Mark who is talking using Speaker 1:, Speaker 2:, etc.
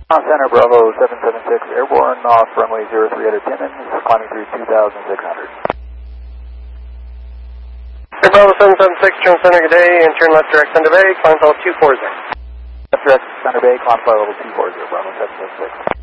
Speaker 1: Center Bravo 776, airborne off runway 03 at a Timmins, climbing through 2,600.
Speaker 2: Air Bravo 776, turn center, good day, and turn left direct Thunder Bay, climb level 240.
Speaker 1: Left direct Thunder Bay, climb flight level 240, Bravo 776.